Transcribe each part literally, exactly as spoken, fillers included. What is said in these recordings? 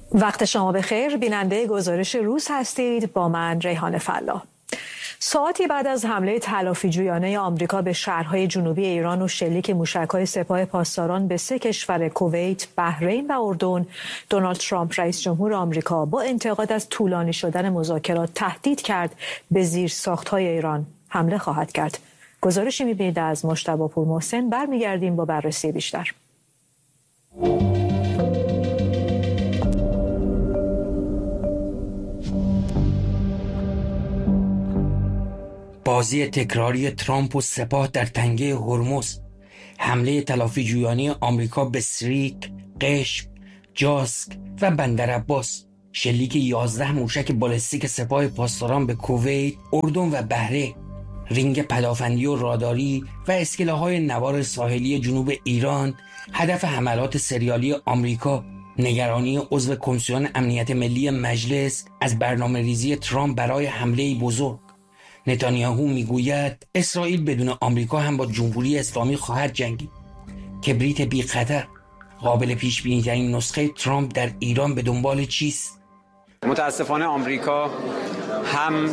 وقت شما بخیر، بیننده گزارش روز هستید با من ریحان فلاح. ساعتی بعد از حمله تلافی‌جویانه آمریکا به شهرهای جنوبی ایران و شلیک موشک‌های سپاه پاسداران به سه کشور کویت، بحرین و اردن، دونالد ترامپ رئیس جمهور آمریکا با انتقاد از طولانی شدن مذاکرات تهدید کرد به زیرساخت‌های ایران حمله خواهد کرد. گزارشی می‌بینید از مجتبی پورمحسن. برمیگردیم با بررسی بیشتر. بازی تکراری ترامپ و سپاه در تنگه هرمز، حمله تلافی‌جویانه آمریکا به سریک، قشم، جاسک و بندرعباس، شلیک یازده موشک بالستیک سپاه پاسداران به کویت، اردن و بحرین، رینگ پدافندی و راداری و اسکله‌های نوار ساحلی جنوب ایران هدف حملات سریالی آمریکا، نگرانی عضو کمیسیون امنیت ملی مجلس از برنامه‌ریزی ترامپ برای حمله بزرگ. نتانیاهو میگوید اسرائیل بدون آمریکا هم با جمهوری اسلامی خواهد جنگید. کبریت بی خطر، قابل پیش بینی ترین نسخه ترامپ در ایران به دنبال چیست؟ متاسفانه آمریکا هم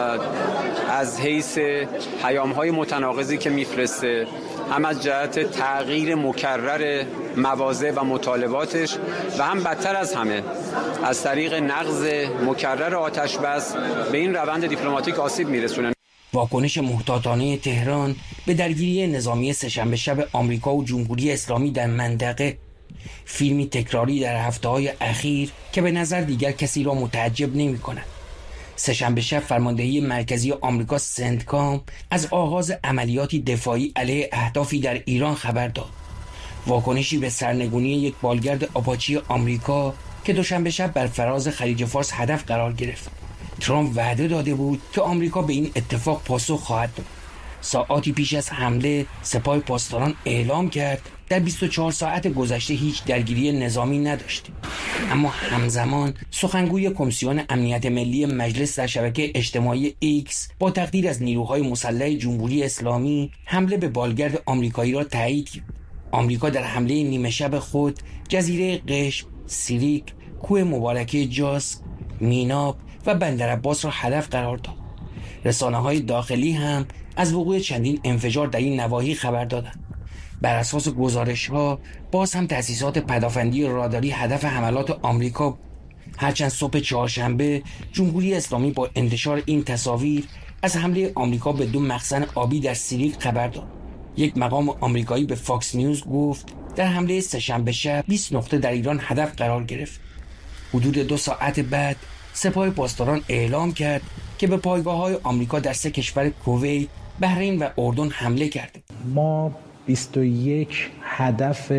از حیث پیام‌های متناقضی که میفرسته، هم از جهت تغییر مکرر مواضع و مطالباتش و هم بدتر از همه از طریق نقض مکرر آتش بس به این روند دیپلماتیک آسیب میرسونه. واکنش محتاطانه تهران به درگیری نظامی سه‌شنبه شب آمریکا و جمهوری اسلامی در منطقه، فیلمی تکراری در هفته‌های اخیر که به نظر دیگر کسی را متعجب نمی‌کند. سه‌شنبه شب فرماندهی مرکزی آمریکا سنتکام از آغاز عملیاتی دفاعی علیه اهدافی در ایران خبر داد. واکنشی به سرنگونی یک بالگرد آپاچی آمریکا که دوشنبه شب بر فراز خلیج فارس هدف قرار گرفت. ترامپ وعده داده بود که آمریکا به این اتفاق پاسخ خواهد داد. ساعاتی پیش از حمله سپاه پاسداران اعلام کرد در بیست و چهار ساعت گذشته هیچ درگیری نظامی نداشتیم. اما همزمان سخنگوی کمیسیون امنیت ملی مجلس در شبکه اجتماعی ایکس با تقدیر از نیروهای مسلح جمهوری اسلامی حمله به بالگرد آمریکایی را تایید کرد. آمریکا در حمله نیمه شب خود جزیره قشم، سیریک، کوه مبارکه جاسک، میناب و بندرعباس را هدف قرار داد. رسانه‌های داخلی هم از وقوع چندین انفجار در این نواحی خبر دادند. بر اساس گزارش‌ها باز هم تأسیسات پدافندی راداری هدف حملات آمریکا. هرچند صبح چهارشنبه جمهوری اسلامی با انتشار این تصاویر از حمله آمریکا به دو مخزن آبی در سیریک خبر داد. یک مقام آمریکایی به فاکس نیوز گفت در حمله سه‌شنبه شب بیست نقطه در ایران هدف قرار گرفت. حدود دو ساعت بعد سپاه پاسداران اعلام کرد که به پایگاه‌های آمریکا در سه کشور کویت، بحرین و اردن حمله کرده. ما بیست و یک هدف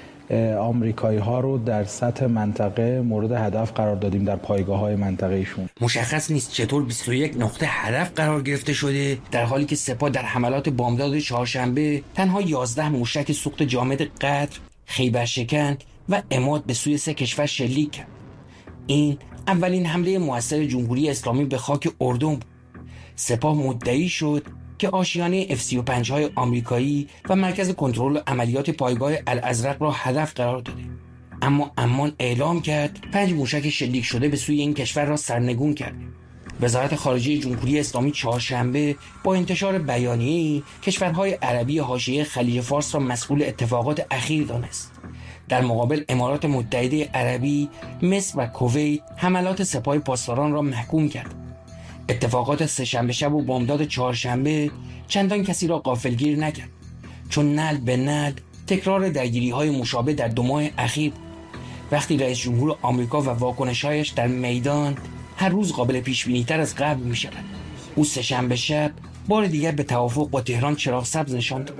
آمریکایی ها رو در سطح منطقه مورد هدف قرار دادیم در پایگاه های منطقه ایشون. مشخص نیست چطور بیست و یک نقطه هدف قرار گرفته شده در حالی که سپاه در حملات بامداد چهارشنبه تنها یازده موشک سوخت جامد قدر، خیبرشکن و عماد به سوی سه کشور شلیک کرد. این اولین حمله موثر جمهوری اسلامی به خاک اردن بود. سپاه مدعی شد که آشیانه اف سی و پنج های آمریکایی و مرکز کنترل عملیات پایگاه الازرق را هدف قرار داده. اما عمان اعلام کرد پنج موشک شلیک شده به سوی این کشور را سرنگون کرده. وزارت خارجه جمهوری اسلامی چهارشنبه با انتشار بیانیه‌ای کشورهای عربی حاشیه خلیج فارس را مسئول اتفاقات اخیر دانست. در مقابل امارات متحده عربی، مصر و کویت حملات سپاه پاسداران را محکوم کرد. اتفاقات سه‌شنبه شب و بامداد چهارشنبه چندان کسی را غافلگیر نکرد، چون نعل به نعل تکرار درگیری‌های مشابه در دو ماه اخیر بود. وقتی رئیس جمهور آمریکا و واکنش‌هایش در میدان هر روز قابل پیش‌بینی‌تر از قبل می‌شود، او سه‌شنبه شب بار دیگر به توافق با تهران چراغ سبز نشان داد.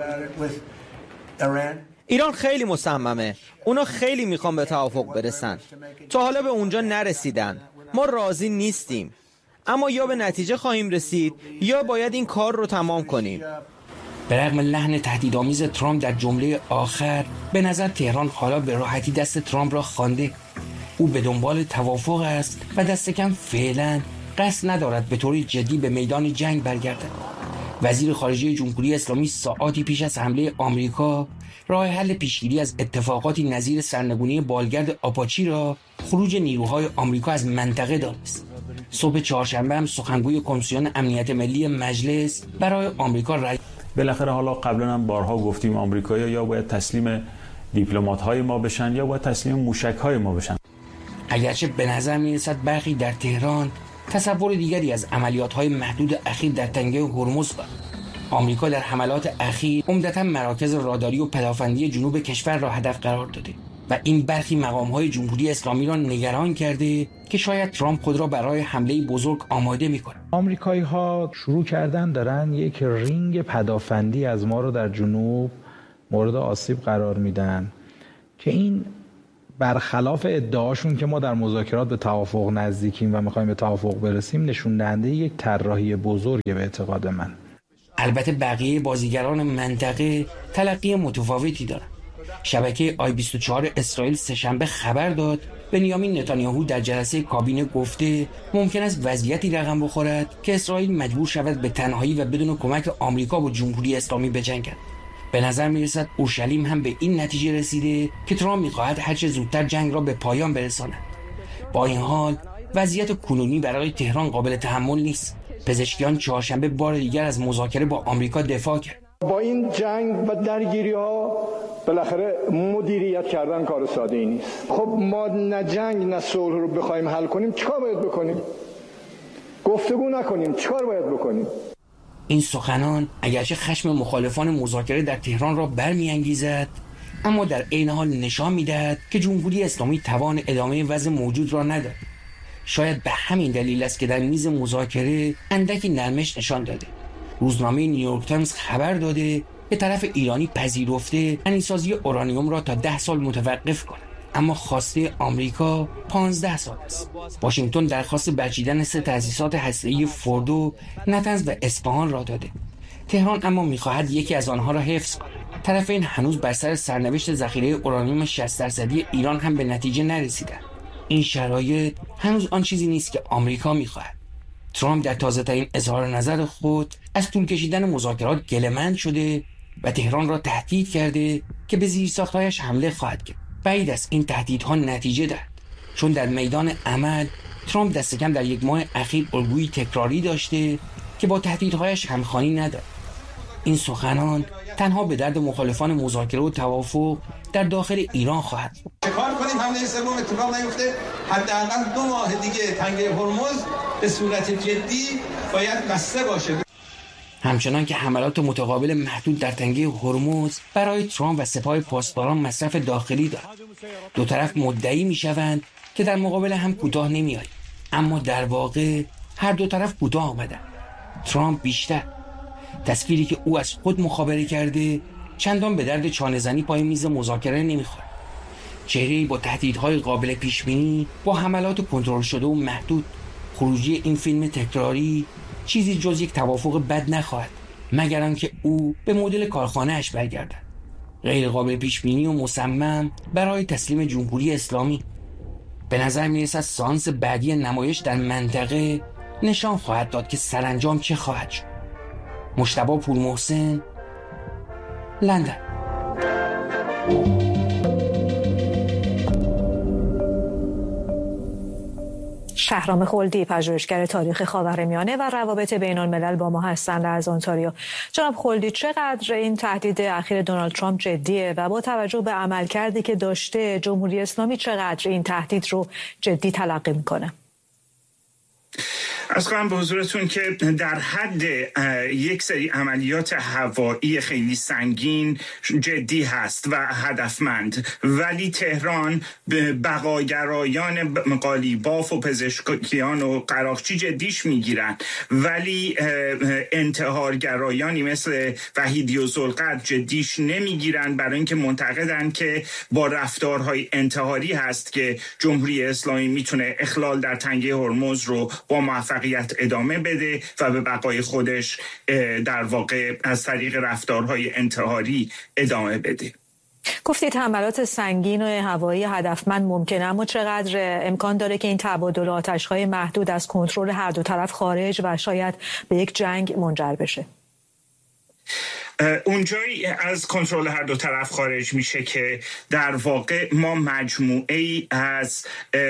ایران خیلی مصممه. اونا خیلی میخوان به توافق برسن. تا حالا به اونجا نرسیدن. ما راضی نیستیم. اما یا به نتیجه خواهیم رسید یا باید این کار رو تمام کنیم. به رغم لحن تهدیدآمیز ترامپ در جمله آخر، به نظر تهران حالا به راحتی دست ترامپ را خوانده. او به دنبال توافق است و دست کم فعلا قصد ندارد به طور جدی به میدان جنگ برگردد. وزیر خارجه جمهوری اسلامی ساعاتی پیش از حمله آمریکا راه حل پیشگیری از اتفاقاتی نظیر سرنگونی بالگرد آپاچی را خروج نیروهای آمریکا از منطقه دانست. صبح چهارشنبه هم سخنگوی کمیسیون امنیت ملی مجلس برای آمریکا رأی بالاخره حالا قبلا هم بارها گفتیم آمریکایی‌ها یا باید تسلیم دیپلمات‌های ما بشن یا باید تسلیم موشک‌های ما بشن. اگرچه به نظر می‌رسد برخی در تهران تصور دیگری از عملیات‌های محدود اخیر در تنگه هرمز دارند. آمریکا در حملات اخیر عمدتاً مراکز راداری و پدافندی جنوب کشور را هدف قرار داده و این برخی مقام‌های جمهوری اسلامی را نگران کرده که شاید ترامپ خود را برای حمله بزرگ آماده می‌کند. آمریکایی‌ها شروع کردن دارن یک رینگ پدافندی از ما رو در جنوب مورد آسیب قرار میدن که این برخلاف ادعاشون که ما در مذاکرات به توافق نزدیکیم و می‌خوایم به توافق برسیم نشون دهنده یک طراحی بزرگه به اعتقاد من. البته بقیه بازیگران منطقه تلقی متفاوتی دارند. شبکه آی بیست و چهار اسرائیل سه‌شنبه خبر داد بنیامین نتانیاهو در جلسه کابینه گفته ممکن است وضعیتی رقم بخورد که اسرائیل مجبور شود به تنهایی و بدون کمک آمریکا با جمهوری اسلامی بجنگد. به نظر میرسد اورشلیم هم به این نتیجه رسیده که ترامپ میخواهد هرچه زودتر جنگ را به پایان برساند. با این حال وضعیت کنونی برای تهران قابل تحمل نیست. پزشکیان چهارشنبه بار دیگر از مذاکره با آمریکا دفاع کرد. با این جنگ و درگیری ها بالاخره مدیریت کردن کار ساده ای نیست. خب ما نه جنگ نه صلح رو بخوایم حل کنیم چیکار باید بکنیم؟ گفتگو نکنیم چیکار باید بکنیم؟ این سخنان اگرچه خشم مخالفان مذاکره در تهران را برمی‌انگیزد، اما در عین حال نشان می‌دهد که جمهوری اسلامی توان ادامه وضع موجود را ندارد. شاید به همین دلیل است که در میز مذاکره اندکی نرمش نشان داده. روزنامه نیویورک تایمز خبر داده به طرف ایرانی پذیرفته غنیسازی اورانیوم را تا ده سال متوقف کند، اما خواسته آمریکا پانزده سال است. واشنگتن درخواست برچیدن سه تأسیسات هسته‌ای فوردو، نتنز و اصفهان را داده. تهران اما می‌خواهد یکی از آنها را حفظ کند. طرفین هنوز بر سر سرنوشت ذخیره اورانیوم شصت درصدی ایران هم به نتیجه نرسیدند. این شرایط هنوز آن چیزی نیست که آمریکا می‌خواهد. ترامپ در تازه‌ترین اظهار نظر خود از طول کشیدن مذاکرات گله‌مند شده و تهران را تهدید کرده که به زیرساخت‌هایش حمله خواهد کرد. بعید است این تهدیدها نتیجه دهد، چون در میدان عمل ترامپ دست کم در یک ماه اخیر الگویی تکراری داشته که با تهدیدهایش همخوانی ندارد. این سخنان تنها به درد مخالفان مذاکره و توافق در داخل ایران خواهد بود. چه کار کنیم حمله سوم اتفاق نیفته؟ حداقل دو ماه دیگه تنگه هرمز به صورت جدی باید بسته باشه. همچنان که حملات متقابل محدود در تنگه هرمز برای ترامپ و سپاه پاسداران مصرف داخلی دارد. دو طرف مدعی میشوند که در مقابل هم کوتاه نمیآیند، اما در واقع هر دو طرف کوتاه آمدند. ترامپ بیشتر. تصویری که او از خود مخابره کرده چندان به درد چانه‌زنی پای میز مذاکره نمیخورد. چهره‌ای با تهدیدهای قابل پیش‌بینی، با حملات کنترل شده و محدود. خروجی این فیلم تکراری چیزی جز یک توافق بد نخواهد، مگر آنکه او به مدل کارخانه‌اش برگردد، غیر قابل پیش‌بینی و مصمم برای تسلیم جمهوری اسلامی. به نظر می‌رسد سانس بعدی نمایش در منطقه نشان خواهد داد که سرانجام چه خواهد شد. مجتبی پورمحسن، لندن. شهرام خلدی، پژوهشگر تاریخ خاورمیانه و روابط بین الملل با ما هستند از آنتاریو. جناب خلدی، چقدر این تهدید اخیر دونالد ترامپ جدیه و با توجه به عملکردی که داشته جمهوری اسلامی چقدر این تهدید رو جدی تلقی میکنه؟ از خواهم به حضورتون که در حد یک سری عملیات هوایی خیلی سنگین جدی هست و هدفمند، ولی تهران بقاگرایان قالیباف و پزشکیان و قراقچی جدیش میگیرن، ولی انتحارگرایانی مثل وحیدی و ذوالقرد جدیش نمیگیرن، برای اینکه معتقدن که با رفتارهای انتحاری هست که جمهوری اسلامی میتونه اخلال در تنگه هرمز رو با موفقیت ادامه بده و به بقای خودش در واقع از طریق رفتارهای انتحاری ادامه بده. گفتید حملات سنگین و هوایی هدفمند ممکنه، اما چقدر امکان داره که این تبادل آتش‌های محدود از کنترل هر دو طرف خارج و شاید به یک جنگ منجر بشه؟ اونجایی از کنترل هر دو طرف خارج میشه که در واقع ما مجموعه ای از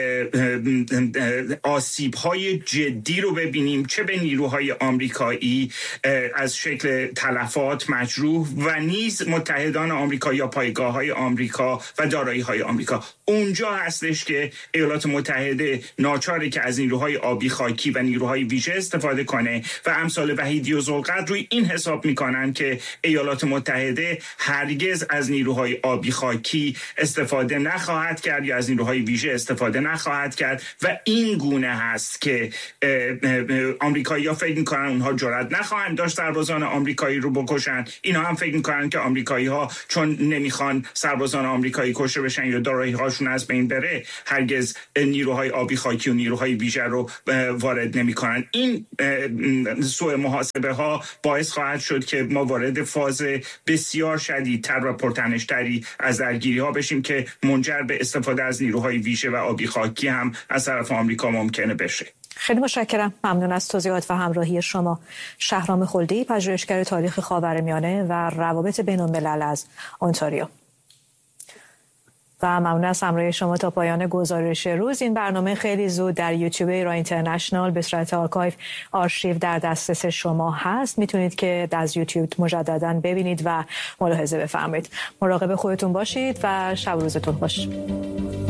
آسیب‌های جدی رو ببینیم، چه به نیروهای آمریکایی از شکل تلفات، مجروح و نیز متحدان آمریکا یا پایگاه‌های آمریکا و دارایی‌های آمریکا. اونجا هستش که ایالات متحده ناچاره که از نیروهای آبی خاکی و نیروهای ویژه استفاده کنه و امثال وحیدی و ذوالقرن روی این حساب میکنن که ایالات متحده هرگز از نیروهای آبی خاکی استفاده نخواهد کرد یا از نیروهای ویژه استفاده نخواهد کرد و این گونه هست که آمریکایی‌ها فکر میکنن اونها جرئت نخواهند داشت سربازان آمریکایی رو بکشن. اینا هم فکر میکنن که آمریکایی‌ها چون نمیخوان سربازان آمریکایی کشته بشن یا دارایی‌هاشون از بین بره، هرگز نیروهای آبی خاکی و نیروهای ویژه رو وارد نمیکنن. این سوء محاسبه ها باعث خواهد شد که ما وارد فاز بسیار شدیدتر و پرتنش‌تری از درگیری ها بشیم که منجر به استفاده از نیروهای ویژه و آبی خاکی هم از طرف آمریکا ممکنه بشه. خیلی متشکرم. ممنون از توضیحات و همراهی شما. شهرام خلدی، پژوهشگر تاریخ خاورمیانه و روابط بین‌الملل از اونتاریو. و ممنون از همراهی شما تا پایان گزارش روز. این برنامه خیلی زود در یوتیوب ایران اینترنشنال به صورت آرکایو آرشیو در دسترس شما هست. میتونید که از یوتیوب مجددا ببینید و ملاحظه بفرمایید. مراقب خودتون باشید و شب روزتون خوش.